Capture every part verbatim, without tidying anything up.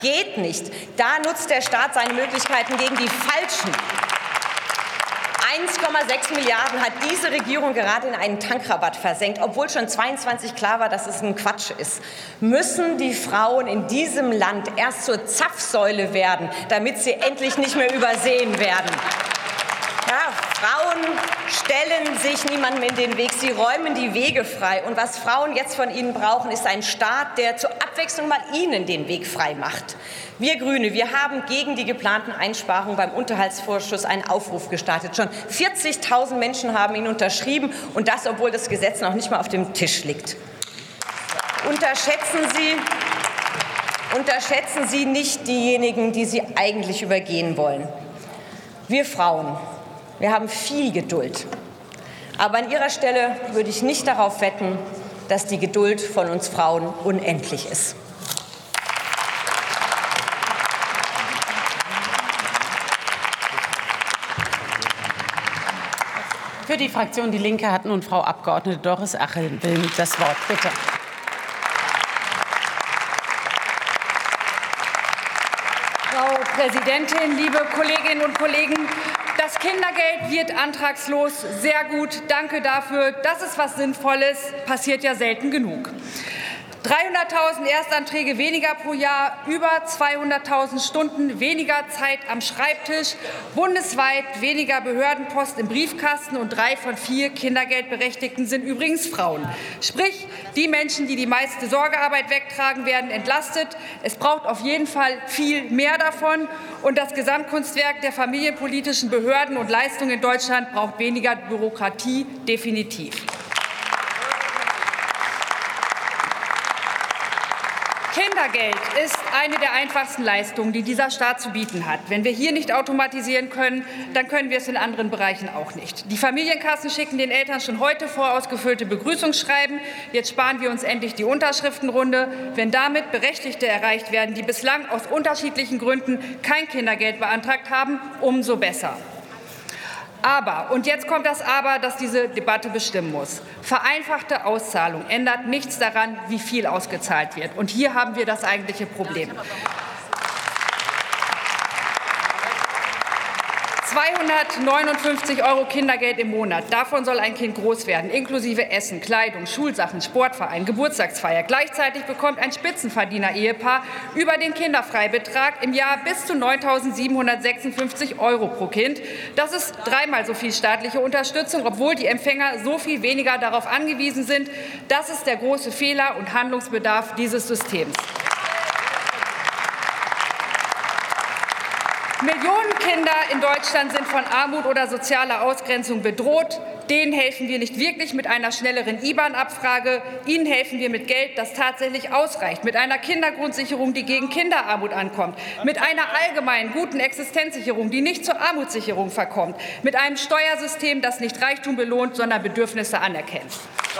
Geht nicht. Da nutzt der Staat seine Möglichkeiten gegen die Falschen. eins Komma sechs Milliarden hat diese Regierung gerade in einen Tankrabatt versenkt, obwohl schon zweiundzwanzig klar war, dass es ein Quatsch ist. Müssen die Frauen in diesem Land erst zur Zapfsäule werden, damit sie endlich nicht mehr übersehen werden? Ja, Frauen stellen sich niemandem in den Weg, sie räumen die Wege frei. Und was Frauen jetzt von ihnen brauchen, ist ein Staat, der zur Abwechslung mal ihnen den Weg frei macht. Wir Grüne, wir haben gegen die geplanten Einsparungen beim Unterhaltsvorschuss einen Aufruf gestartet. Schon vierzigtausend Menschen haben ihn unterschrieben, und das, obwohl das Gesetz noch nicht mal auf dem Tisch liegt. Unterschätzen Sie, unterschätzen Sie nicht diejenigen, die Sie eigentlich übergehen wollen. Wir Frauen, wir haben viel Geduld. Aber an Ihrer Stelle würde ich nicht darauf wetten, dass die Geduld von uns Frauen unendlich ist. Für die Fraktion Die Linke hat nun Frau Abgeordnete Doris Achelwilm das Wort. Bitte. Frau Präsidentin, liebe Kolleginnen und Kollegen! Das Kindergeld wird antragslos. Sehr gut. Danke dafür. Das ist was Sinnvolles. Passiert ja selten genug. dreihunderttausend Erstanträge weniger pro Jahr, über zweihunderttausend Stunden weniger Zeit am Schreibtisch, bundesweit weniger Behördenpost im Briefkasten, und drei von vier Kindergeldberechtigten sind übrigens Frauen. Sprich, die Menschen, die die meiste Sorgearbeit wegtragen, werden entlastet. Es braucht auf jeden Fall viel mehr davon, und das Gesamtkunstwerk der familienpolitischen Behörden und Leistungen in Deutschland braucht weniger Bürokratie, definitiv. Kindergeld ist eine der einfachsten Leistungen, die dieser Staat zu bieten hat. Wenn wir hier nicht automatisieren können, dann können wir es in anderen Bereichen auch nicht. Die Familienkassen schicken den Eltern schon heute vorausgefüllte Begrüßungsschreiben. Jetzt sparen wir uns endlich die Unterschriftenrunde. Wenn damit Berechtigte erreicht werden, die bislang aus unterschiedlichen Gründen kein Kindergeld beantragt haben, umso besser. Aber, und jetzt kommt das Aber, das diese Debatte bestimmen muss: Vereinfachte Auszahlung ändert nichts daran, wie viel ausgezahlt wird. Und hier haben wir das eigentliche Problem. zweihundertneunundfünfzig Euro Kindergeld im Monat. Davon soll ein Kind groß werden, inklusive Essen, Kleidung, Schulsachen, Sportverein, Geburtstagsfeier. Gleichzeitig bekommt ein Spitzenverdiener-Ehepaar über den Kinderfreibetrag im Jahr bis zu neuntausendsiebenhundertsechsundfünfzig Euro pro Kind. Das ist dreimal so viel staatliche Unterstützung, obwohl die Empfänger so viel weniger darauf angewiesen sind. Das ist der große Fehler und Handlungsbedarf dieses Systems. Millionen Kinder in Deutschland sind von Armut oder sozialer Ausgrenzung bedroht. Denen helfen wir nicht wirklich mit einer schnelleren I B A N-Abfrage. Ihnen helfen wir mit Geld, das tatsächlich ausreicht, mit einer Kindergrundsicherung, die gegen Kinderarmut ankommt, mit einer allgemeinen guten Existenzsicherung, die nicht zur Armutssicherung verkommt, mit einem Steuersystem, das nicht Reichtum belohnt, sondern Bedürfnisse anerkennt.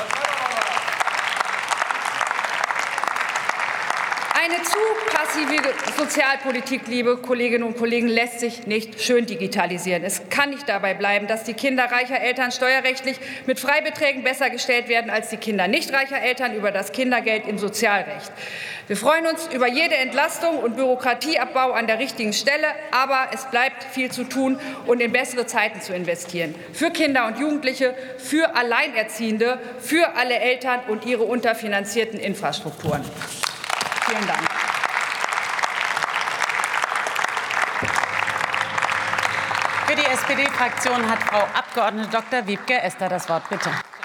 Eine zu passive Sozialpolitik, liebe Kolleginnen und Kollegen, lässt sich nicht schön digitalisieren. Es kann nicht dabei bleiben, dass die Kinder reicher Eltern steuerrechtlich mit Freibeträgen besser gestellt werden als die Kinder nicht reicher Eltern über das Kindergeld im Sozialrecht. Wir freuen uns über jede Entlastung und Bürokratieabbau an der richtigen Stelle, aber es bleibt viel zu tun und in bessere Zeiten zu investieren. Für Kinder und Jugendliche, für Alleinerziehende, für alle Eltern und ihre unterfinanzierten Infrastrukturen. Vielen Dank. Für die S P D-Fraktion hat Frau Abgeordnete Doktor Wiebke Esther das Wort. Bitte.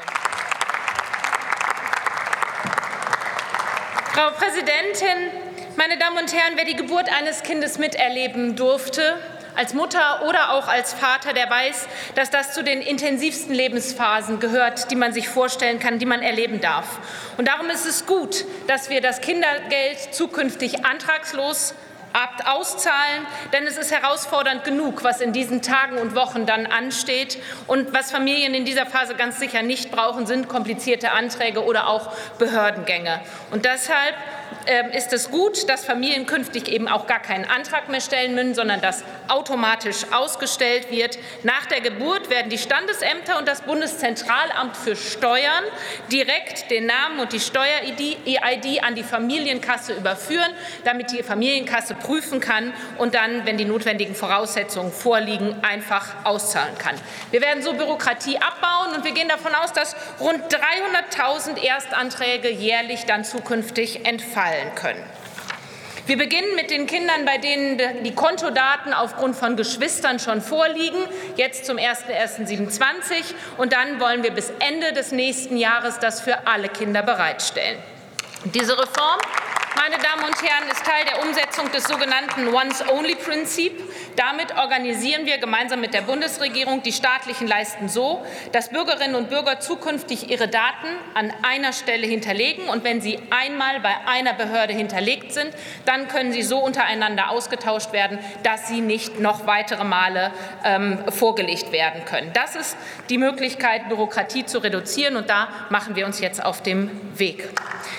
Frau Präsidentin, meine Damen und Herren! Wer die Geburt eines Kindes miterleben durfte, als Mutter oder auch als Vater, der weiß, dass das zu den intensivsten Lebensphasen gehört, die man sich vorstellen kann, die man erleben darf. Und darum ist es gut, dass wir das Kindergeld zukünftig antragslos auszahlen, denn es ist herausfordernd genug, was in diesen Tagen und Wochen dann ansteht. Und was Familien in dieser Phase ganz sicher nicht brauchen, sind komplizierte Anträge oder auch Behördengänge. Und deshalb äh, ist es gut, dass Familien künftig eben auch gar keinen Antrag mehr stellen müssen, sondern dass automatisch ausgestellt wird. Nach der Geburt werden die Standesämter und das Bundeszentralamt für Steuern direkt den Namen und die Steuer-I D an die Familienkasse überführen, damit die Familienkasse prüfen kann und dann, wenn die notwendigen Voraussetzungen vorliegen, einfach auszahlen kann. Wir werden so Bürokratie abbauen und wir gehen davon aus, dass rund dreihunderttausend Erstanträge jährlich dann zukünftig entfallen können. Wir beginnen mit den Kindern, bei denen die Kontodaten aufgrund von Geschwistern schon vorliegen, jetzt zum ersten ersten siebenundzwanzig. Und dann wollen wir bis Ende des nächsten Jahres das für alle Kinder bereitstellen. Diese Reform, meine Damen und Herren, ist Teil der Umsetzung des sogenannten Once-Only-Prinzip. Damit organisieren wir gemeinsam mit der Bundesregierung die staatlichen Leisten so, dass Bürgerinnen und Bürger zukünftig ihre Daten an einer Stelle hinterlegen. Und wenn sie einmal bei einer Behörde hinterlegt sind, dann können sie so untereinander ausgetauscht werden, dass sie nicht noch weitere Male ähm, vorgelegt werden können. Das ist die Möglichkeit, Bürokratie zu reduzieren. Und da machen wir uns jetzt auf dem Weg.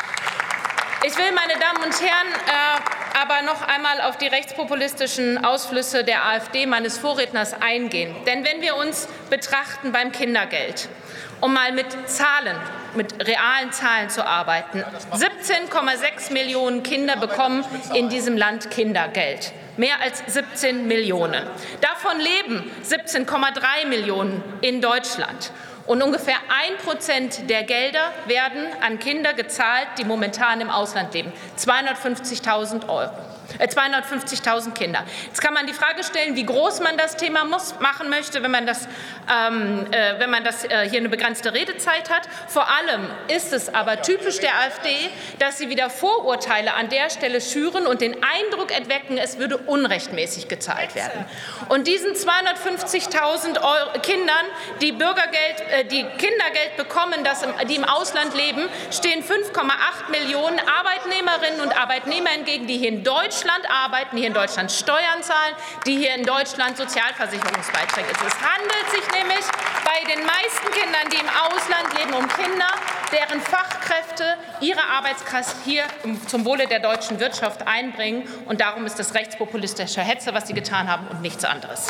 Ich will, meine Damen und Herren, äh, aber noch einmal auf die rechtspopulistischen Ausflüsse der AfD meines Vorredners eingehen. Denn wenn wir uns betrachten beim Kindergeld, um mal mit Zahlen, mit realen Zahlen zu arbeiten, siebzehn Komma sechs Millionen Kinder bekommen in diesem Land Kindergeld. Mehr als siebzehn Millionen. Davon leben siebzehn Komma drei Millionen in Deutschland. Und ungefähr ein Prozent der Gelder werden an Kinder gezahlt, die momentan im Ausland leben. zweihundertfünfzigtausend Euro. zweihundertfünfzigtausend Kinder. Jetzt kann man die Frage stellen, wie groß man das Thema muss, machen möchte, wenn man, das, ähm, äh, wenn man das, äh, hier eine begrenzte Redezeit hat. Vor allem ist es aber typisch der AfD, dass sie wieder Vorurteile an der Stelle schüren und den Eindruck erwecken, es würde unrechtmäßig gezahlt werden. Und diesen zweihundertfünfzigtausend Kindern, die Bürgergeld, äh, die Kindergeld bekommen, das im, die im Ausland leben, stehen fünf Komma acht Millionen Arbeitnehmerinnen und Arbeitnehmer entgegen, die hier in Deutschland arbeiten, die hier in Deutschland Steuern zahlen, die hier in Deutschland Sozialversicherungsbeiträge zahlen. Es handelt sich nämlich bei den meisten Kindern, die im Ausland leben, um Kinder, deren Fachkräfte ihre Arbeitskraft hier zum Wohle der deutschen Wirtschaft einbringen. Und darum ist das rechtspopulistische Hetze, was Sie getan haben, und nichts anderes.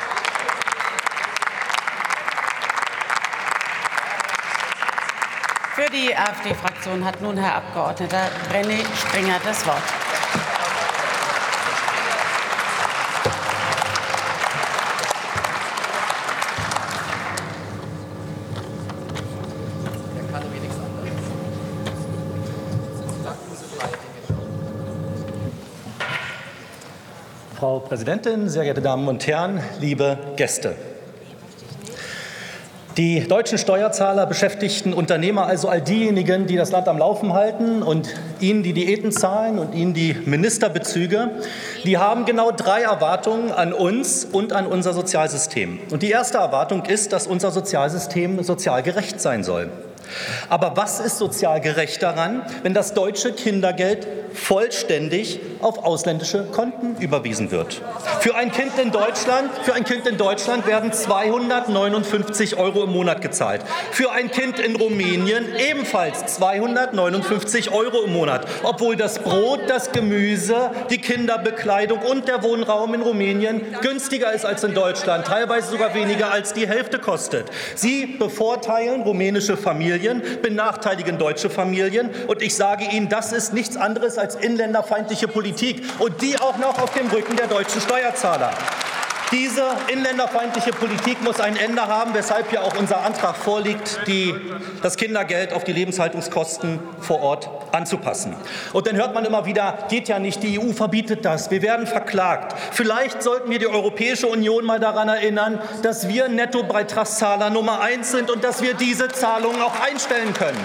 Für die AfD-Fraktion hat nun Herr Abgeordneter René Springer das Wort. Frau Präsidentin, sehr geehrte Damen und Herren, liebe Gäste! Die deutschen Steuerzahler, Beschäftigten, Unternehmer, also all diejenigen, die das Land am Laufen halten und Ihnen die Diäten zahlen und Ihnen die Ministerbezüge, die haben genau drei Erwartungen an uns und an unser Sozialsystem. Und die erste Erwartung ist, dass unser Sozialsystem sozial gerecht sein soll. Aber was ist sozial gerecht daran, wenn das deutsche Kindergeld vollständig auf ausländische Konten überwiesen wird? Für ein Kind in Deutschland, für ein Kind in Deutschland werden zweihundertneunundfünfzig Euro im Monat gezahlt. Für ein Kind in Rumänien ebenfalls zweihundertneunundfünfzig Euro im Monat, obwohl das Brot, das Gemüse, die Kinderbekleidung und der Wohnraum in Rumänien günstiger ist als in Deutschland, teilweise sogar weniger als die Hälfte kostet. Sie bevorteilen rumänische Familien, benachteiligen deutsche Familien. Und ich sage Ihnen, das ist nichts anderes als inländerfeindliche Politik. Und die auch noch auf dem Rücken der deutschen Steuerzahler. Diese inländerfeindliche Politik muss ein Ende haben, weshalb ja auch unser Antrag vorliegt, die, das Kindergeld auf die Lebenshaltungskosten vor Ort anzupassen. Und dann hört man immer wieder, geht ja nicht, die E U verbietet das, wir werden verklagt. Vielleicht sollten wir die Europäische Union mal daran erinnern, dass wir Nettobeitragszahler Nummer eins sind und dass wir diese Zahlungen auch einstellen können.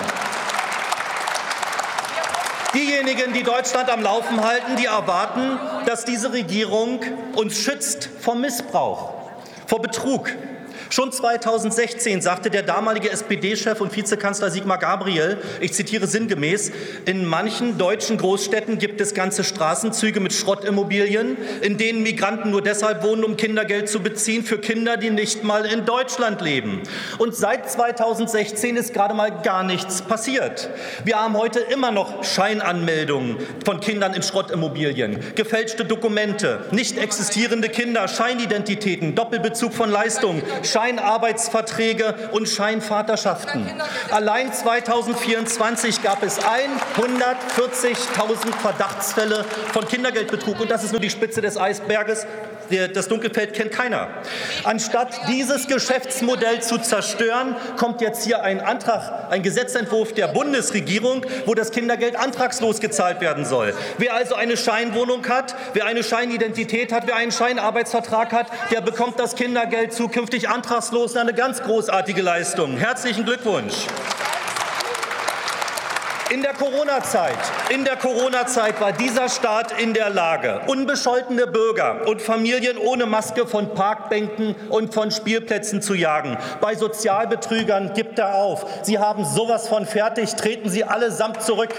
Diejenigen, die Deutschland am Laufen halten, die erwarten, dass diese Regierung uns schützt vor Missbrauch, vor Betrug, Schon zweitausendsechzehn sagte der damalige S P D-Chef und Vizekanzler Sigmar Gabriel, ich zitiere sinngemäß, in manchen deutschen Großstädten gibt es ganze Straßenzüge mit Schrottimmobilien, in denen Migranten nur deshalb wohnen, um Kindergeld zu beziehen für Kinder, die nicht mal in Deutschland leben. Und seit zweitausendsechzehn ist gerade mal gar nichts passiert. Wir haben heute immer noch Scheinanmeldungen von Kindern in Schrottimmobilien, gefälschte Dokumente, nicht existierende Kinder, Scheinidentitäten, Doppelbezug von Leistungen, Scheinarbeitsverträge und Scheinvaterschaften. Allein zweitausendvierundzwanzig gab es hundertvierzigtausend Verdachtsfälle von Kindergeldbetrug. Und das ist nur die Spitze des Eisberges. Das Dunkelfeld kennt keiner. Anstatt dieses Geschäftsmodell zu zerstören, kommt jetzt hier ein Antrag, ein Gesetzentwurf der Bundesregierung, wo das Kindergeld antragslos gezahlt werden soll. Wer also eine Scheinwohnung hat, wer eine Scheinidentität hat, wer einen Scheinarbeitsvertrag hat, der bekommt das Kindergeld zukünftig antragslos. Eine ganz großartige Leistung. Herzlichen Glückwunsch. In der Corona-Zeit, in der Corona-Zeit war dieser Staat in der Lage, unbescholtene Bürger und Familien ohne Maske von Parkbänken und von Spielplätzen zu jagen. Bei Sozialbetrügern gibt er auf. Sie haben sowas von fertig. Treten Sie allesamt zurück.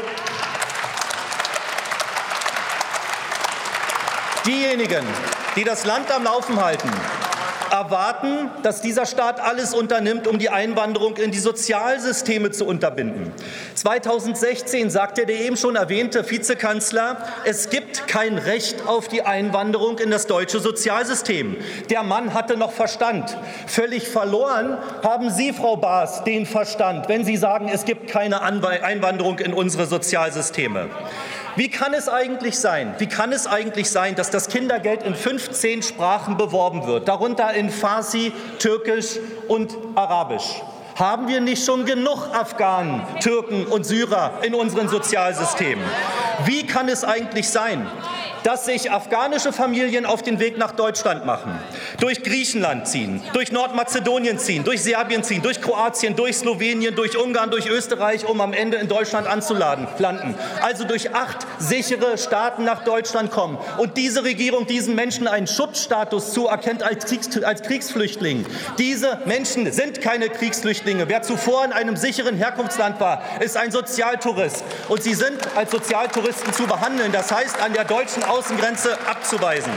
Diejenigen, die das Land am Laufen halten, erwarten, dass dieser Staat alles unternimmt, um die Einwanderung in die Sozialsysteme zu unterbinden. zweitausendsechzehn sagte der eben schon erwähnte Vizekanzler, es gibt kein Recht auf die Einwanderung in das deutsche Sozialsystem. Der Mann hatte noch Verstand. Völlig verloren haben Sie, Frau Baas, den Verstand, wenn Sie sagen, es gibt keine Einwanderung in unsere Sozialsysteme. Wie kann es eigentlich sein, wie kann es eigentlich sein, dass das Kindergeld in fünfzehn Sprachen beworben wird, darunter in Farsi, Türkisch und Arabisch? Haben wir nicht schon genug Afghanen, Türken und Syrer in unseren Sozialsystemen? Wie kann es eigentlich sein, dass sich afghanische Familien auf den Weg nach Deutschland machen, durch Griechenland ziehen, durch Nordmazedonien ziehen, durch Serbien ziehen, durch Kroatien, durch Slowenien, durch Ungarn, durch Österreich, um am Ende in Deutschland anzuladen, landen. Also durch acht sichere Staaten nach Deutschland kommen. Und diese Regierung diesen Menschen einen Schutzstatus zuerkennt als, Kriegs als Kriegsflüchtling. Diese Menschen sind keine Kriegsflüchtlinge. Wer zuvor in einem sicheren Herkunftsland war, ist ein Sozialtourist. Und sie sind als Sozialtouristen zu behandeln. Das heißt, an der deutschen Außengrenze abzuweisen.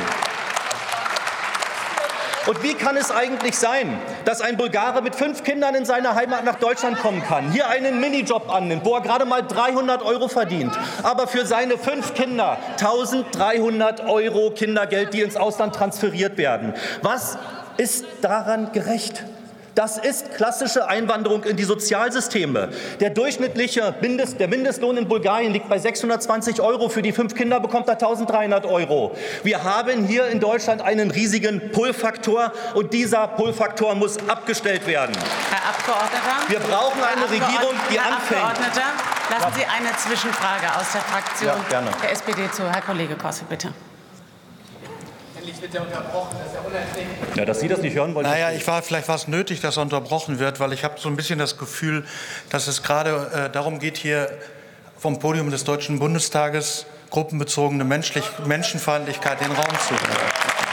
Und wie kann es eigentlich sein, dass ein Bulgare mit fünf Kindern in seiner Heimat nach Deutschland kommen kann, hier einen Minijob annimmt, wo er gerade mal dreihundert Euro verdient, aber für seine fünf Kinder tausenddreihundert Euro Kindergeld, die ins Ausland transferiert werden? Was ist daran gerecht? Das ist klassische Einwanderung in die Sozialsysteme. Der durchschnittliche Mindest, der Mindestlohn in Bulgarien liegt bei sechshundertzwanzig Euro. Für die fünf Kinder bekommt er tausenddreihundert Euro. Wir haben hier in Deutschland einen riesigen Pull-Faktor, und dieser Pull-Faktor muss abgestellt werden. Herr Abgeordneter, wir brauchen eine Regierung, die Herr anfängt. Abgeordneter, lassen Sie eine Zwischenfrage aus der Fraktion Ja, gerne. der S P D zu. Herr Kollege Kossel, bitte. Wird ja unterbrochen, das ist ja unerträglich. Ja, dass Sie das nicht hören wollen. Naja, ich war, vielleicht war es nötig, dass er unterbrochen wird, weil ich habe so ein bisschen das Gefühl, dass es gerade äh, darum geht, hier vom Podium des Deutschen Bundestages gruppenbezogene Menschlich Menschenfeindlichkeit in den Raum zu bringen.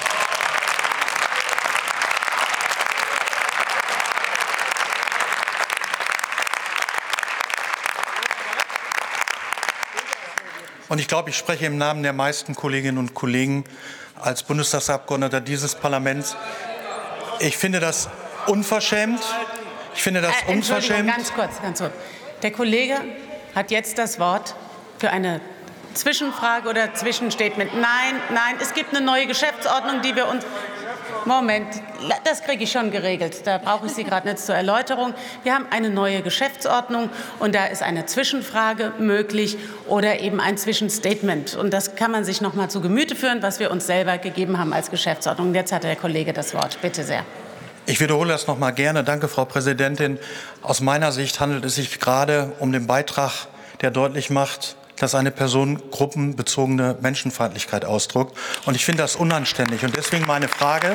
Und ich glaube, ich spreche im Namen der meisten Kolleginnen und Kollegen als Bundestagsabgeordneter dieses Parlaments. Ich finde das unverschämt. Ich finde das äh, unverschämt. Ganz kurz, ganz kurz. Der Kollege hat jetzt das Wort für eine Zwischenfrage oder Zwischenstatement. Nein, nein, es gibt eine neue Geschäftsordnung, die wir uns... Moment, das kriege ich schon geregelt. Da brauche ich Sie gerade nicht zur Erläuterung. Wir haben eine neue Geschäftsordnung, und da ist eine Zwischenfrage möglich oder eben ein Zwischenstatement. Und das kann man sich noch mal zu Gemüte führen, was wir uns selber gegeben haben als Geschäftsordnung. Und jetzt hat der Kollege das Wort. Bitte sehr. Ich wiederhole das noch mal gerne. Danke, Frau Präsidentin. Aus meiner Sicht handelt es sich gerade um den Beitrag, der deutlich macht, dass eine Person gruppenbezogene Menschenfeindlichkeit ausdrückt. Und ich finde das unanständig. Und deswegen meine Frage: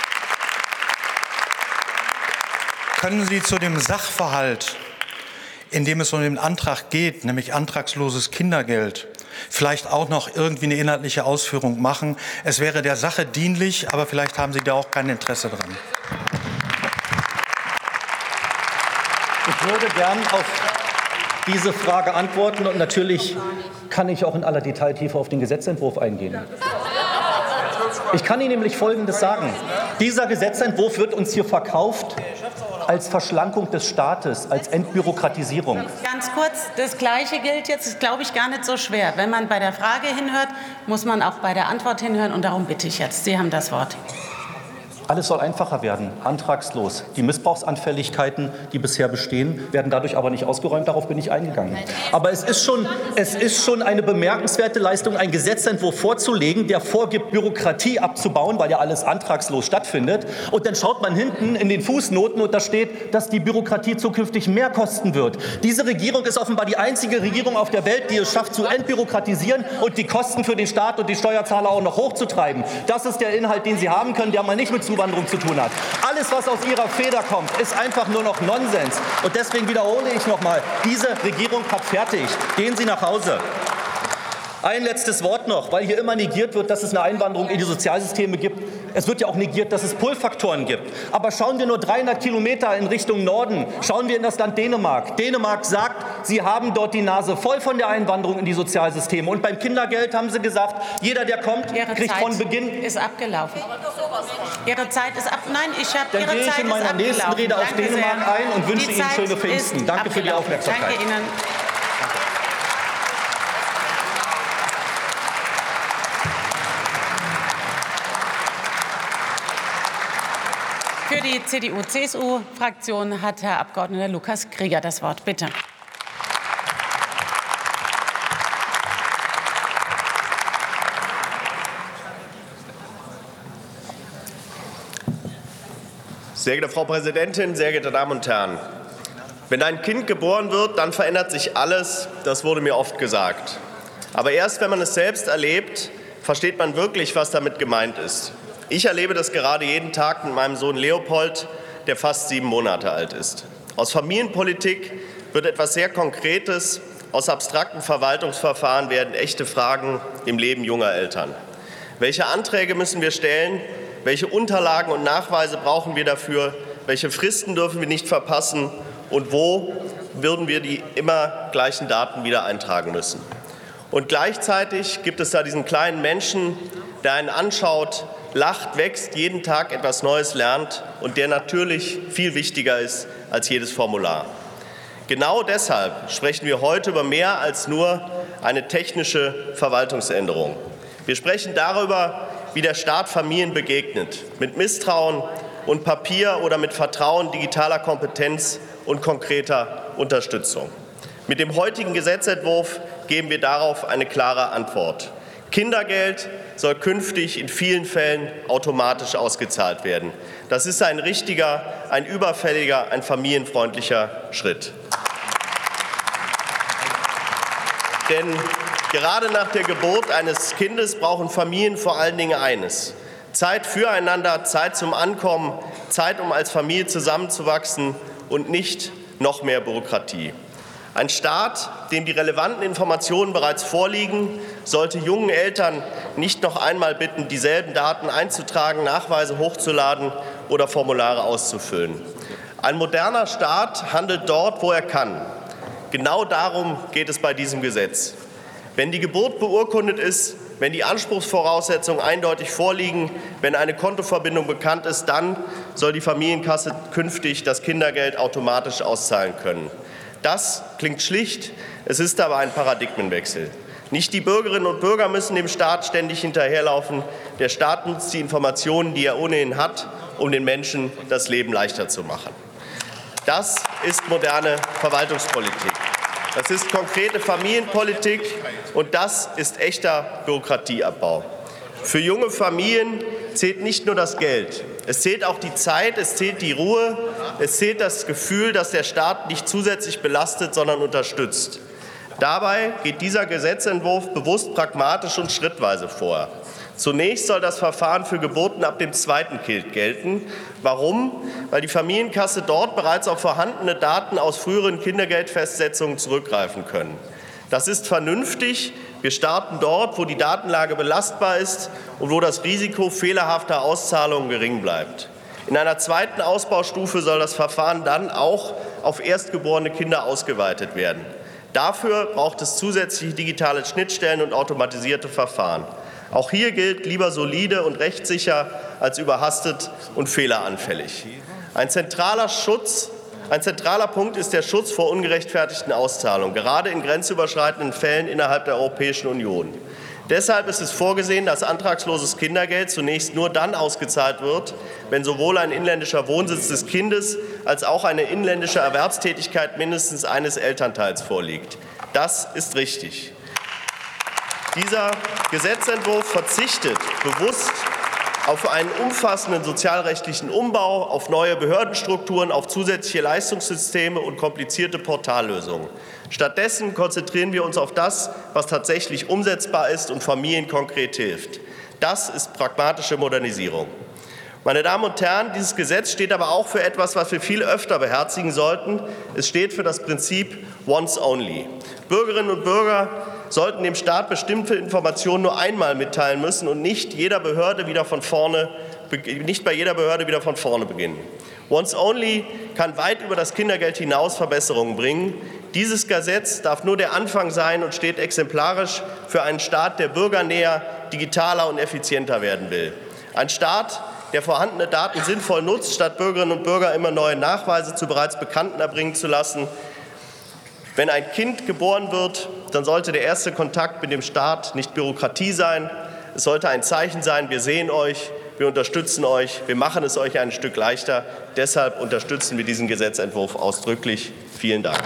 Können Sie zu dem Sachverhalt, in dem es um den Antrag geht, nämlich antragsloses Kindergeld, vielleicht auch noch irgendwie eine inhaltliche Ausführung machen? Es wäre der Sache dienlich, aber vielleicht haben Sie da auch kein Interesse dran. würde gern auf diese Frage antworten und natürlich kann ich auch in aller Detailtiefe auf den Gesetzentwurf eingehen. Ich kann Ihnen nämlich Folgendes sagen. Dieser Gesetzentwurf wird uns hier verkauft als Verschlankung des Staates, als Entbürokratisierung. Ganz kurz, das Gleiche gilt jetzt, ist, glaube ich, gar nicht so schwer. Wenn man bei der Frage hinhört, muss man auch bei der Antwort hinhören. Und darum bitte ich jetzt. Sie haben das Wort. Alles soll einfacher werden, antragslos. Die Missbrauchsanfälligkeiten, die bisher bestehen, werden dadurch aber nicht ausgeräumt. Darauf bin ich eingegangen. Aber es ist schon, es ist schon eine bemerkenswerte Leistung, einen Gesetzentwurf vorzulegen, der vorgibt, Bürokratie abzubauen, weil ja alles antragslos stattfindet. Und dann schaut man hinten in den Fußnoten und da steht, dass die Bürokratie zukünftig mehr kosten wird. Diese Regierung ist offenbar die einzige Regierung auf der Welt, die es schafft, zu entbürokratisieren und die Kosten für den Staat und die Steuerzahler auch noch hochzutreiben. Das ist der Inhalt, den Sie haben können, der mal nicht mit Zuwanderung zu tun hat. Alles, was aus Ihrer Feder kommt, ist einfach nur noch Nonsens. Und deswegen wiederhole ich noch mal, diese Regierung hat fertig. Gehen Sie nach Hause. Ein letztes Wort noch, weil hier immer negiert wird, dass es eine Einwanderung in die Sozialsysteme gibt. Es wird ja auch negiert, dass es Pull-Faktoren gibt. Aber schauen wir nur dreihundert Kilometer in Richtung Norden. Schauen wir in das Land Dänemark. Dänemark sagt, sie haben dort die Nase voll von der Einwanderung in die Sozialsysteme. Und beim Kindergeld haben sie gesagt, jeder, der kommt, Ihre kriegt Zeit von Beginn... ist abgelaufen. Ihre Zeit ist ab... Nein, ich habe Dann Ihre gehe ich Zeit in meiner nächsten Rede auf Danke Dänemark sehr. ein und wünsche Die Ihnen Zeit schöne Pfingsten. ist Danke für die abgelaufen. Aufmerksamkeit. Danke Ihnen. Für die C D U C S U-Fraktion hat Herr Abgeordneter Lukas Grieger das Wort. Bitte. Sehr geehrte Frau Präsidentin, sehr geehrte Damen und Herren! Wenn ein Kind geboren wird, dann verändert sich alles. Das wurde mir oft gesagt. Aber erst wenn man es selbst erlebt, versteht man wirklich, was damit gemeint ist. Ich erlebe das gerade jeden Tag mit meinem Sohn Leopold, der fast sieben Monate alt ist. Aus Familienpolitik wird etwas sehr Konkretes, aus abstrakten Verwaltungsverfahren werden echte Fragen im Leben junger Eltern. Welche Anträge müssen wir stellen? Welche Unterlagen und Nachweise brauchen wir dafür? Welche Fristen dürfen wir nicht verpassen? Und wo würden wir die immer gleichen Daten wieder eintragen müssen? Und gleichzeitig gibt es da diesen kleinen Menschen, der einen anschaut, lacht, wächst, jeden Tag etwas Neues lernt und der natürlich viel wichtiger ist als jedes Formular. Genau deshalb sprechen wir heute über mehr als nur eine technische Verwaltungsänderung. Wir sprechen darüber, wie der Staat Familien begegnet, mit Misstrauen und Papier oder mit Vertrauen, digitaler Kompetenz und konkreter Unterstützung. Mit dem heutigen Gesetzentwurf geben wir darauf eine klare Antwort. Kindergeld soll künftig in vielen Fällen automatisch ausgezahlt werden. Das ist ein richtiger, ein überfälliger, ein familienfreundlicher Schritt. Denn gerade nach der Geburt eines Kindes brauchen Familien vor allen Dingen eines: Zeit füreinander, Zeit zum Ankommen, Zeit, um als Familie zusammenzuwachsen und nicht noch mehr Bürokratie. Ein Staat, dem die relevanten Informationen bereits vorliegen, sollte jungen Eltern nicht noch einmal bitten, dieselben Daten einzutragen, Nachweise hochzuladen oder Formulare auszufüllen. Ein moderner Staat handelt dort, wo er kann. Genau darum geht es bei diesem Gesetz. Wenn die Geburt beurkundet ist, wenn die Anspruchsvoraussetzungen eindeutig vorliegen, wenn eine Kontoverbindung bekannt ist, dann soll die Familienkasse künftig das Kindergeld automatisch auszahlen können. Das klingt schlicht, es ist aber ein Paradigmenwechsel. Nicht die Bürgerinnen und Bürger müssen dem Staat ständig hinterherlaufen. Der Staat nutzt die Informationen, die er ohnehin hat, um den Menschen das Leben leichter zu machen. Das ist moderne Verwaltungspolitik. Das ist konkrete Familienpolitik und das ist echter Bürokratieabbau. Für junge Familien zählt nicht nur das Geld. Es zählt auch die Zeit, es zählt die Ruhe, es zählt das Gefühl, dass der Staat nicht zusätzlich belastet, sondern unterstützt. Dabei geht dieser Gesetzentwurf bewusst pragmatisch und schrittweise vor. Zunächst soll das Verfahren für Geburten ab dem zweiten Kind gelten. Warum? Weil die Familienkasse dort bereits auf vorhandene Daten aus früheren Kindergeldfestsetzungen zurückgreifen können. Das ist vernünftig. Wir starten dort, wo die Datenlage belastbar ist und wo das Risiko fehlerhafter Auszahlungen gering bleibt. In einer zweiten Ausbaustufe soll das Verfahren dann auch auf erstgeborene Kinder ausgeweitet werden. Dafür braucht es zusätzliche digitale Schnittstellen und automatisierte Verfahren. Auch hier gilt, lieber solide und rechtssicher als überhastet und fehleranfällig. Ein zentraler Schutz, ein zentraler Punkt ist der Schutz vor ungerechtfertigten Auszahlungen, gerade in grenzüberschreitenden Fällen innerhalb der Europäischen Union. Deshalb ist es vorgesehen, dass antragsloses Kindergeld zunächst nur dann ausgezahlt wird, wenn sowohl ein inländischer Wohnsitz des Kindes als auch eine inländische Erwerbstätigkeit mindestens eines Elternteils vorliegt. Das ist richtig. Dieser Gesetzentwurf verzichtet bewusst auf einen umfassenden sozialrechtlichen Umbau, auf neue Behördenstrukturen, auf zusätzliche Leistungssysteme und komplizierte Portallösungen. Stattdessen konzentrieren wir uns auf das, was tatsächlich umsetzbar ist und Familien konkret hilft. Das ist pragmatische Modernisierung. Meine Damen und Herren, dieses Gesetz steht aber auch für etwas, was wir viel öfter beherzigen sollten. Es steht für das Prinzip Once Only. Bürgerinnen und Bürger sollten dem Staat bestimmte Informationen nur einmal mitteilen müssen und nicht, jeder Behörde wieder von vorne, nicht bei jeder Behörde wieder von vorne beginnen. Once Only kann weit über das Kindergeld hinaus Verbesserungen bringen. Dieses Gesetz darf nur der Anfang sein und steht exemplarisch für einen Staat, der bürgernäher, digitaler und effizienter werden will. Ein Staat, der vorhandene Daten sinnvoll nutzt, statt Bürgerinnen und Bürger immer neue Nachweise zu bereits Bekannten erbringen zu lassen. Wenn ein Kind geboren wird, dann sollte der erste Kontakt mit dem Staat nicht Bürokratie sein. Es sollte ein Zeichen sein, wir sehen euch, wir unterstützen euch, wir machen es euch ein Stück leichter. Deshalb unterstützen wir diesen Gesetzentwurf ausdrücklich. Vielen Dank.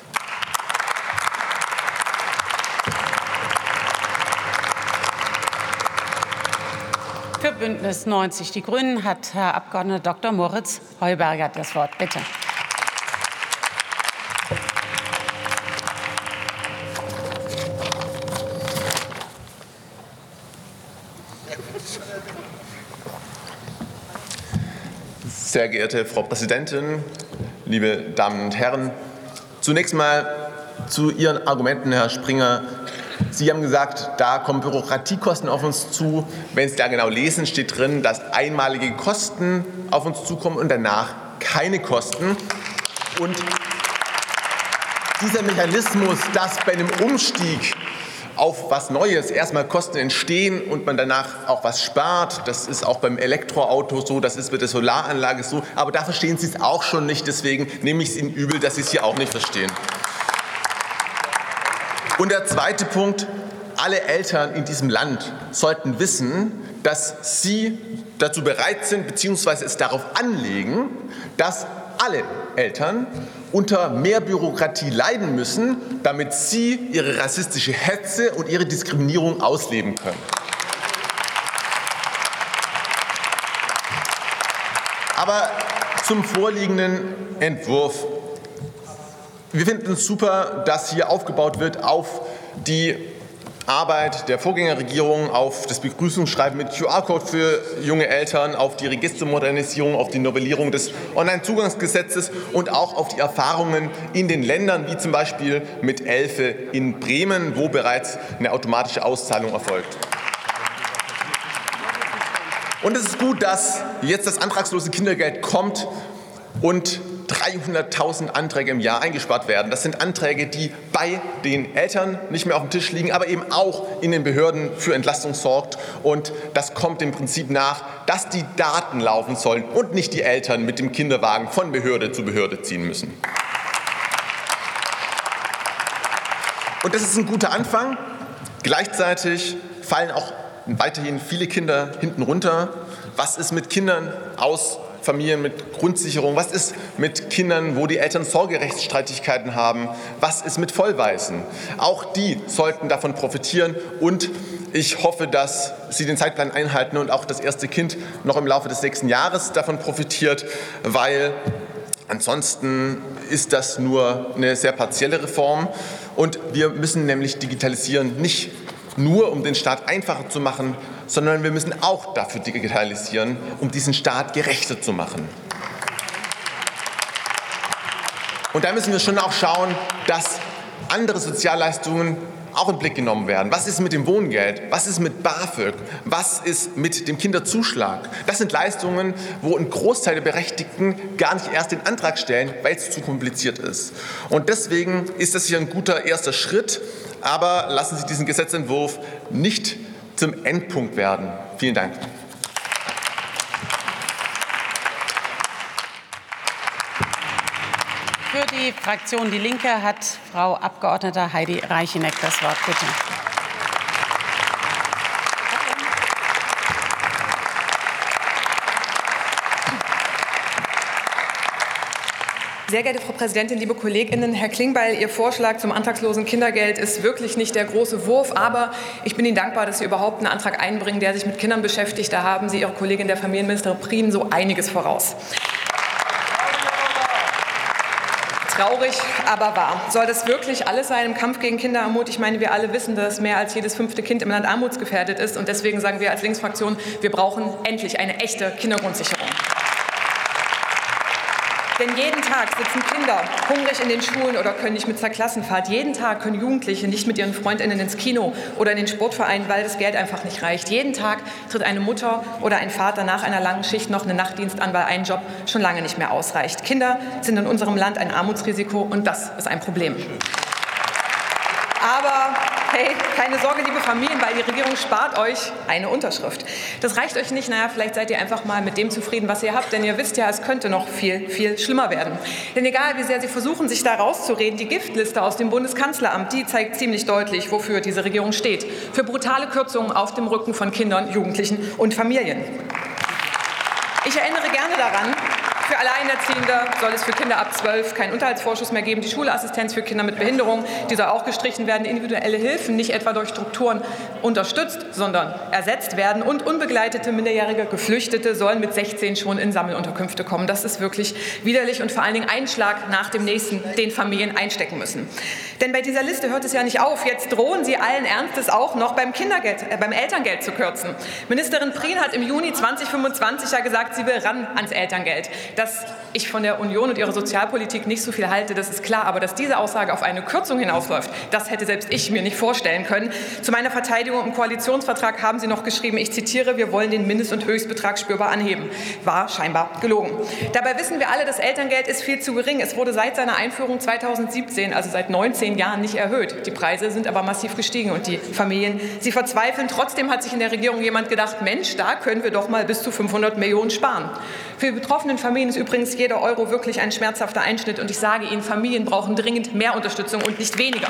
Für Bündnis neunzig Die Grünen hat Herr Abgeordneter Doktor Moritz Heuberger das Wort. Bitte. Sehr geehrte Frau Präsidentin, liebe Damen und Herren! Zunächst mal zu Ihren Argumenten, Herr Springer. Sie haben gesagt, da kommen Bürokratiekosten auf uns zu. Wenn Sie da genau lesen, steht drin, dass einmalige Kosten auf uns zukommen und danach keine Kosten. Und dieser Mechanismus, dass bei einem Umstieg auf was Neues erstmal Kosten entstehen und man danach auch was spart. Das ist auch beim Elektroauto so, das ist mit der Solaranlage so. Aber da verstehen Sie es auch schon nicht, deswegen nehme ich es Ihnen übel, dass Sie es hier auch nicht verstehen. Und der zweite Punkt, alle Eltern in diesem Land sollten wissen, dass sie dazu bereit sind bzw. es darauf anlegen, dass alle Eltern unter mehr Bürokratie leiden müssen, damit sie ihre rassistische Hetze und ihre Diskriminierung ausleben können. Aber zum vorliegenden Entwurf. Wir finden es super, dass hier aufgebaut wird auf die Arbeit der Vorgängerregierung, auf das Begrüßungsschreiben mit Q R-Code für junge Eltern, auf die Registermodernisierung, auf die Novellierung des Onlinezugangsgesetzes und auch auf die Erfahrungen in den Ländern, wie zum Beispiel mit Elfe in Bremen, wo bereits eine automatische Auszahlung erfolgt. Und es ist gut, dass jetzt das antragslose Kindergeld kommt und dreihunderttausend Anträge im Jahr eingespart werden. Das sind Anträge, die bei den Eltern nicht mehr auf dem Tisch liegen, aber eben auch in den Behörden für Entlastung sorgt. Und das kommt dem Prinzip nach, dass die Daten laufen sollen und nicht die Eltern mit dem Kinderwagen von Behörde zu Behörde ziehen müssen. Und das ist ein guter Anfang. Gleichzeitig fallen auch weiterhin viele Kinder hinten runter. Was ist mit Kindern aus Familien mit Grundsicherung? Was ist mit Kindern, wo die Eltern Sorgerechtsstreitigkeiten haben? Was ist mit Vollwaisen? Auch die sollten davon profitieren. Und ich hoffe, dass Sie den Zeitplan einhalten und auch das erste Kind noch im Laufe des nächsten Jahres davon profitiert, weil ansonsten ist das nur eine sehr partielle Reform. Und wir müssen nämlich digitalisieren, nicht nur um den Staat einfacher zu machen, sondern wir müssen auch dafür digitalisieren, um diesen Staat gerechter zu machen. Und da müssen wir schon auch schauen, dass andere Sozialleistungen auch in den Blick genommen werden. Was ist mit dem Wohngeld? Was ist mit BAföG? Was ist mit dem Kinderzuschlag? Das sind Leistungen, wo ein Großteil der Berechtigten gar nicht erst den Antrag stellen, weil es zu kompliziert ist. Und deswegen ist das hier ein guter erster Schritt. Aber lassen Sie diesen Gesetzentwurf nicht zum Endpunkt werden. Vielen Dank. Für die Fraktion Die Linke hat Frau Abgeordnete Heidi Reicheneck das Wort. Bitte. Sehr geehrte Frau Präsidentin, liebe KollegInnen, Herr Klingbeil, Ihr Vorschlag zum antragslosen Kindergeld ist wirklich nicht der große Wurf, aber ich bin Ihnen dankbar, dass Sie überhaupt einen Antrag einbringen, der sich mit Kindern beschäftigt. Da haben Sie Ihre Kollegin, der Familienministerin Prien, so einiges voraus. Traurig, aber wahr. Soll das wirklich alles sein im Kampf gegen Kinderarmut? Ich meine, wir alle wissen, dass mehr als jedes fünfte Kind im Land armutsgefährdet ist. Und deswegen sagen wir als Linksfraktion, wir brauchen endlich eine echte Kindergrundsicherung. Denn jeden Tag sitzen Kinder hungrig in den Schulen oder können nicht mit zur Klassenfahrt. Jeden Tag können Jugendliche nicht mit ihren FreundInnen ins Kino oder in den Sportverein, weil das Geld einfach nicht reicht. Jeden Tag tritt eine Mutter oder ein Vater nach einer langen Schicht noch einen Nachtdienst an, weil ein Job schon lange nicht mehr ausreicht. Kinder sind in unserem Land ein Armutsrisiko und das ist ein Problem. Aber hey, keine Sorge, liebe Familien, weil die Regierung spart euch eine Unterschrift. Das reicht euch nicht. Naja, vielleicht seid ihr einfach mal mit dem zufrieden, was ihr habt, denn ihr wisst ja, es könnte noch viel, viel schlimmer werden. Denn egal, wie sehr Sie versuchen, sich da rauszureden, die Giftliste aus dem Bundeskanzleramt, die zeigt ziemlich deutlich, wofür diese Regierung steht. Für brutale Kürzungen auf dem Rücken von Kindern, Jugendlichen und Familien. Ich erinnere gerne daran, für Alleinerziehende soll es für Kinder ab zwölf keinen Unterhaltsvorschuss mehr geben. Die Schulassistenz für Kinder mit Behinderung, die soll auch gestrichen werden. Individuelle Hilfen nicht etwa durch Strukturen unterstützt, sondern ersetzt werden. Und unbegleitete minderjährige Geflüchtete sollen mit sechzehn schon in Sammelunterkünfte kommen. Das ist wirklich widerlich und vor allen Dingen ein Schlag nach dem nächsten, den Familien einstecken müssen. Denn bei dieser Liste hört es ja nicht auf. Jetzt drohen Sie allen Ernstes auch noch beim Kindergeld, äh, beim Elterngeld zu kürzen. Ministerin Prien hat im Juni zweitausendfünfundzwanzig ja gesagt, sie will ran ans Elterngeld. Dass ich von der Union und ihrer Sozialpolitik nicht so viel halte, das ist klar. Aber dass diese Aussage auf eine Kürzung hinausläuft, das hätte selbst ich mir nicht vorstellen können. Zu meiner Verteidigung im Koalitionsvertrag haben Sie noch geschrieben, ich zitiere, wir wollen den Mindest- und Höchstbetrag spürbar anheben. War scheinbar gelogen. Dabei wissen wir alle, das Elterngeld ist viel zu gering. Es wurde seit seiner Einführung zweitausendsiebzehn, also seit neunzehn Jahren, nicht erhöht. Die Preise sind aber massiv gestiegen und die Familien, sie verzweifeln. Trotzdem hat sich in der Regierung jemand gedacht, Mensch, da können wir doch mal bis zu fünfhundert Millionen sparen. Für die betroffenen Familien ist übrigens jeder Euro wirklich ein schmerzhafter Einschnitt. Und ich sage Ihnen, Familien brauchen dringend mehr Unterstützung und nicht weniger.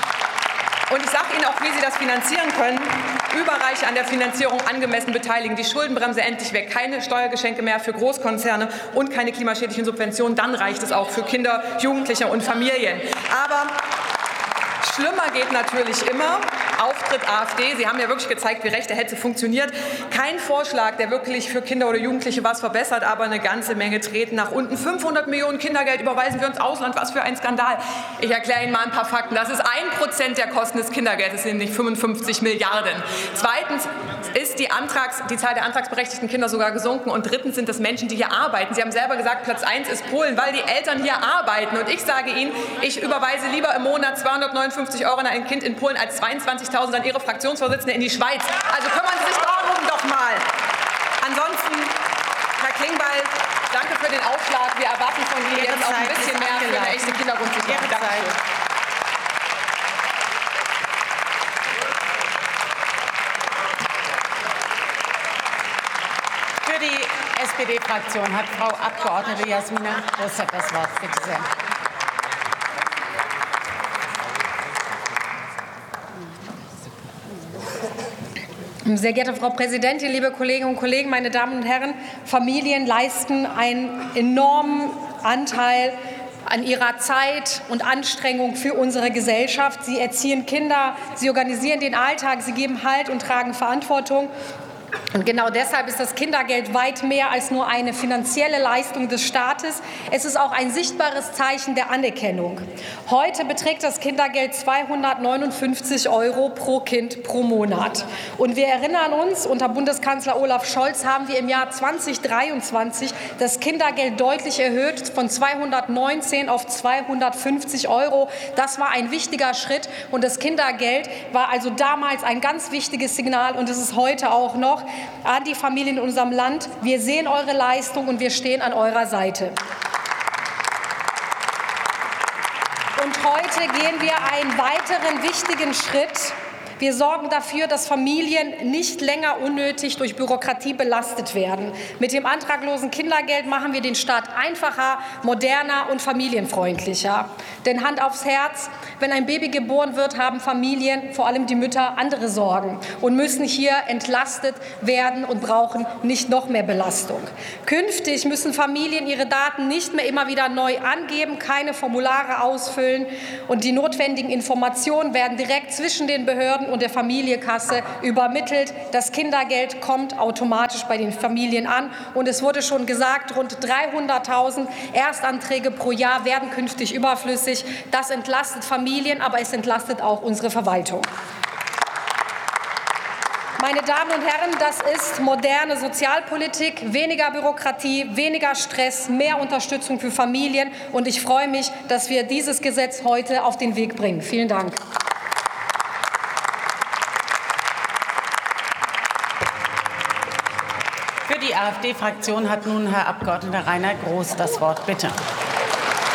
Und ich sage Ihnen auch, wie Sie das finanzieren können. Überreiche an der Finanzierung angemessen beteiligen, die Schuldenbremse endlich weg, keine Steuergeschenke mehr für Großkonzerne und keine klimaschädlichen Subventionen. Dann reicht es auch für Kinder, Jugendliche und Familien. Aber schlimmer geht natürlich immer. Auftritt AfD. Sie haben ja wirklich gezeigt, wie rechte Hetze funktioniert. Kein Vorschlag, der wirklich für Kinder oder Jugendliche was verbessert, aber eine ganze Menge treten nach unten. fünfhundert Millionen Kindergeld überweisen wir ins Ausland. Was für ein Skandal. Ich erkläre Ihnen mal ein paar Fakten. Das ist ein Prozent der Kosten des Kindergeldes, nämlich fünfundfünfzig Milliarden. Zweitens ist die, Antrags-, die Zahl der antragsberechtigten Kinder sogar gesunken. Und drittens sind das Menschen, die hier arbeiten. Sie haben selber gesagt, Platz eins ist Polen, weil die Eltern hier arbeiten. Und ich sage Ihnen, ich überweise lieber im Monat zweihundertneunundfünfzig Euro an ein Kind in Polen als zweiundzwanzigtausend an Ihre Fraktionsvorsitzende in die Schweiz. Also kümmern Sie sich darum doch mal. Ansonsten, Herr Klingbeil, danke für den Aufschlag. Wir erwarten von Ihnen jetzt auch ein bisschen mehr für eine echte Kindergrundsicherung. Danke. Für die S P D-Fraktion hat Frau Abgeordnete Jasmina Rossett das Wort. Bitte sehr. Sehr geehrte Frau Präsidentin, liebe Kolleginnen und Kollegen, meine Damen und Herren! Familien leisten einen enormen Anteil an ihrer Zeit und Anstrengung für unsere Gesellschaft. Sie erziehen Kinder, sie organisieren den Alltag, sie geben Halt und tragen Verantwortung. Und genau deshalb ist das Kindergeld weit mehr als nur eine finanzielle Leistung des Staates. Es ist auch ein sichtbares Zeichen der Anerkennung. Heute beträgt das Kindergeld zweihundertneunundfünfzig Euro pro Kind pro Monat. Und wir erinnern uns, unter Bundeskanzler Olaf Scholz haben wir im Jahr zweitausenddreiundzwanzig das Kindergeld deutlich erhöht, von zweihundertneunzehn auf zweihundertfünfzig Euro. Das war ein wichtiger Schritt. Und das Kindergeld war also damals ein ganz wichtiges Signal, und es ist heute auch noch, an die Familien in unserem Land. Wir sehen eure Leistung und wir stehen an eurer Seite. Und heute gehen wir einen weiteren wichtigen Schritt. Wir sorgen dafür, dass Familien nicht länger unnötig durch Bürokratie belastet werden. Mit dem antraglosen Kindergeld machen wir den Staat einfacher, moderner und familienfreundlicher. Denn Hand aufs Herz, wenn ein Baby geboren wird, haben Familien, vor allem die Mütter, andere Sorgen und müssen hier entlastet werden und brauchen nicht noch mehr Belastung. Künftig müssen Familien ihre Daten nicht mehr immer wieder neu angeben, keine Formulare ausfüllen, und die notwendigen Informationen werden direkt zwischen den Behörden und der Familienkasse übermittelt. Das Kindergeld kommt automatisch bei den Familien an. Und es wurde schon gesagt, rund dreihunderttausend Erstanträge pro Jahr werden künftig überflüssig. Das entlastet Familien, aber es entlastet auch unsere Verwaltung. Meine Damen und Herren, das ist moderne Sozialpolitik, weniger Bürokratie, weniger Stress, mehr Unterstützung für Familien. Und ich freue mich, dass wir dieses Gesetz heute auf den Weg bringen. Vielen Dank. Für die AfD-Fraktion hat nun Herr Abgeordneter Rainer Groß das Wort. Bitte.